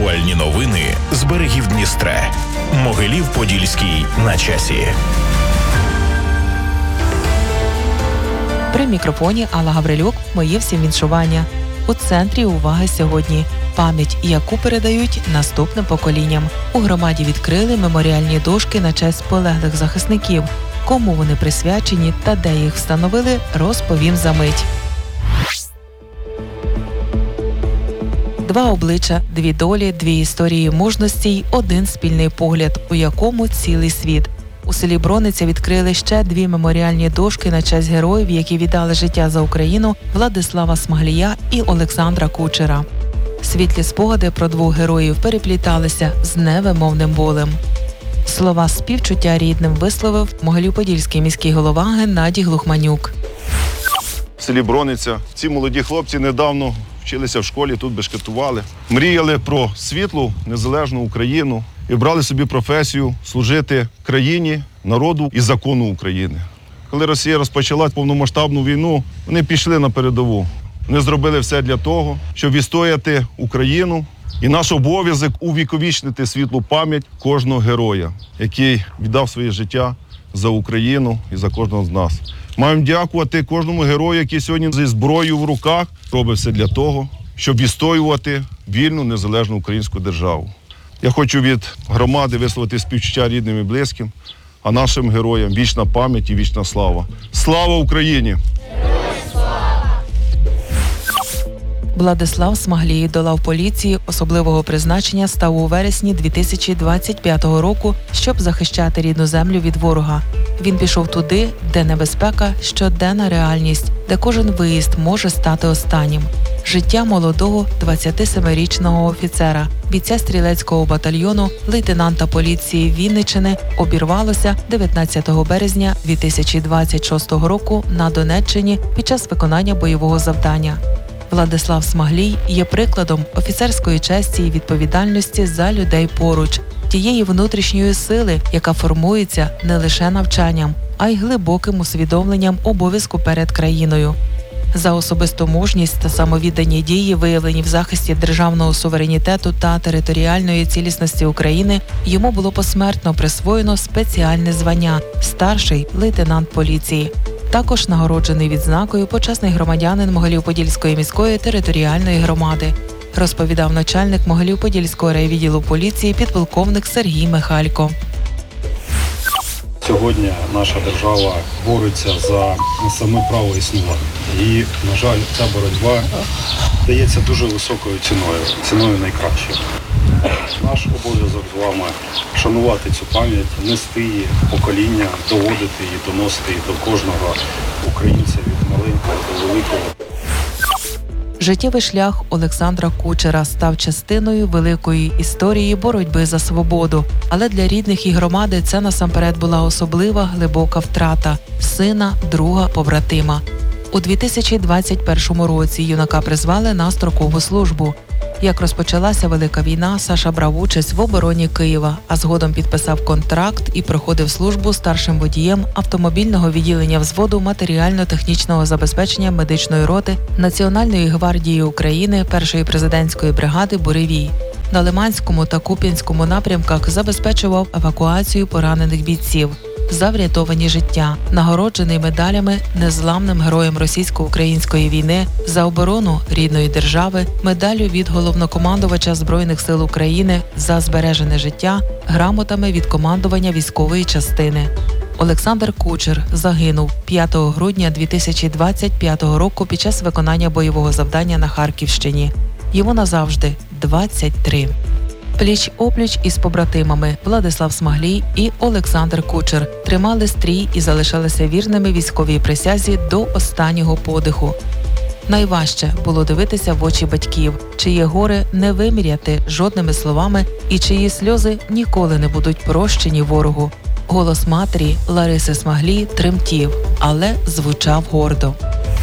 Актуальні новини з берегів Дністра. Могилів-Подільський на часі. При мікрофоні Алла Гаврилюк. Моє всім віншування. У центрі уваги сьогодні пам'ять, яку передають наступним поколінням. У громаді відкрили меморіальні дошки на честь полеглих захисників. Кому вони присвячені та де їх встановили, розповім за мить. Два обличчя, дві долі, дві історії мужності й один спільний погляд, у якому цілий світ. У селі Брониця відкрили ще дві меморіальні дошки на честь героїв, які віддали життя за Україну, Владислава Смаглія і Олександра Кучера. Світлі спогади про двох героїв перепліталися з невимовним болем. Слова співчуття рідним висловив Могилів-Подільський міський голова Геннадій Глухманюк. В селі Брониця ці молоді хлопці недавно вчилися в школі, тут бешкетували. Мріяли про світлу, незалежну Україну і брали собі професію служити країні, народу і закону України. Коли Росія розпочала повномасштабну війну, вони пішли на передову. Вони зробили все для того, щоб відстояти Україну. І наш обов'язок увіковічнити світлу пам'ять кожного героя, який віддав своє життя за Україну і за кожного з нас. Маємо дякувати кожному герою, який сьогодні зі зброєю в руках робить все для того, щоб відстоювати вільну, незалежну українську державу. Я хочу від громади висловити співчуття рідним і близьким, а нашим героям вічна пам'ять і вічна слава. Слава Україні! Владислав Смаглій до лав поліції особливого призначення став у вересні 2025 року, щоб захищати рідну землю від ворога. Він пішов туди, де небезпека – щоденна реальність, де кожен виїзд може стати останнім. Життя молодого 27-річного офіцера, бійця стрілецького батальйону, лейтенанта поліції Вінниччини обірвалося 19 березня 2026 року на Донеччині під час виконання бойового завдання. Владислав Смаглій є прикладом офіцерської честі і відповідальності за людей поруч, тієї внутрішньої сили, яка формується не лише навчанням, а й глибоким усвідомленням обов'язку перед країною. За особисту мужність та самовіддані дії, виявлені в захисті державного суверенітету та територіальної цілісності України, йому було посмертно присвоєно спеціальне звання – старший лейтенант поліції. Також нагороджений відзнакою почесний громадянин Могилів-Подільської міської територіальної громади, розповідав начальник Могилів-Подільського райвідділу поліції підполковник Сергій Михалько. Сьогодні наша держава бореться за саме право існувати. І, на жаль, ця боротьба дається дуже високою ціною найкращою. Наш обов'язок з вами шанувати цю пам'ять, нести її покоління, доводити її, доносити її до кожного українця від маленького до великого. Життєвий шлях Олександра Кучера став частиною великої історії боротьби за свободу. Але для рідних і громади це насамперед була особлива глибока втрата – сина, друга, побратима. У 2021 році юнака призвали на строкову службу. Як розпочалася Велика війна, Саша брав участь в обороні Києва, а згодом підписав контракт і проходив службу старшим водієм автомобільного відділення взводу матеріально-технічного забезпечення медичної роти Національної гвардії України 1-ї президентської бригади «Буревій». На Лиманському та Куп'янському напрямках забезпечував евакуацію поранених бійців. За врятовані життя, нагороджений медалями незламним героєм російсько-української війни, за оборону рідної держави, медаллю від головнокомандувача Збройних сил України за збережене життя, грамотами від командування військової частини. Олександр Кучер загинув 5 грудня 2025 року під час виконання бойового завдання на Харківщині. Йому назавжди 23. Пліч-опліч із побратимами Владислав Смаглій і Олександр Кучер тримали стрій і залишалися вірними військовій присязі до останнього подиху. Найважче було дивитися в очі батьків, чиє горе не виміряти жодними словами і чиї сльози ніколи не будуть прощені ворогу. Голос матері Лариси Смаглій тремтів, але звучав гордо.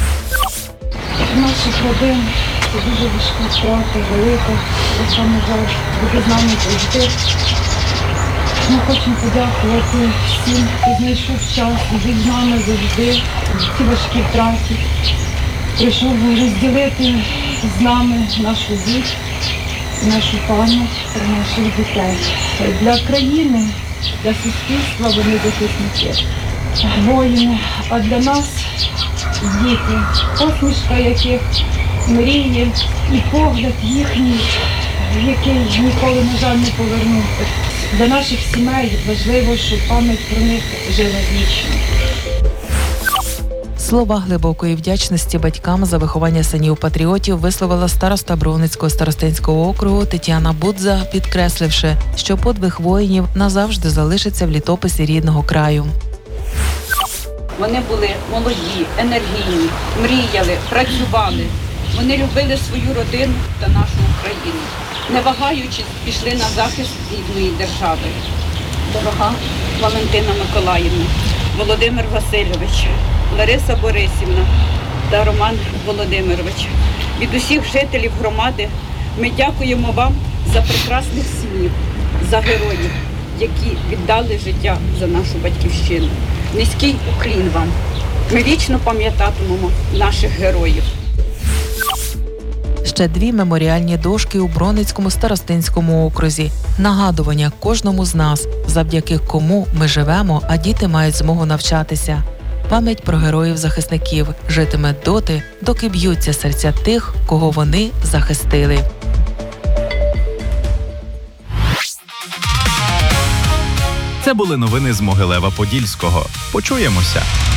Наших родин це дуже важка втрата, велика, яка, на жаль, буде з нами завжди. Ми хочемо подякувати всім, хто знайшов час і був з нами завжди в ці важкі втрати. Прийшов розділити з нами нашу біль, нашу пам'ять про наших дітей. Для країни, для суспільства вони захисники, воїни, а для нас діти, посмішка яких, мрії і погляд їхній, який ніколи, на жаль, не повернути. Для наших сімей важливо, щоб пам'ять про них жила вічно. Слова глибокої вдячності батькам за виховання синів-патріотів висловила староста Бровницького старостинського округу Тетяна Будза, підкресливши, що подвиг воїнів назавжди залишиться в літописі рідного краю. Вони були молоді, енергійні, мріяли, працювали. Вони любили свою родину та нашу Україну. Не вагаючись, пішли на захист рідної держави. Дорога Валентина Миколаївна, Володимир Васильович, Лариса Борисівна та Роман Володимирович. Від усіх жителів громади ми дякуємо вам за прекрасних синів, за героїв, які віддали життя за нашу батьківщину. Низький уклін вам. Ми вічно пам'ятатимемо наших героїв. Ще 2 меморіальні дошки у Броницькому старостинському окрузі. Нагадування кожному з нас, завдяки кому ми живемо, а діти мають змогу навчатися. Пам'ять про героїв-захисників житиме доти, доки б'ються серця тих, кого вони захистили. Це були новини з Могилева-Подільського. Почуємося!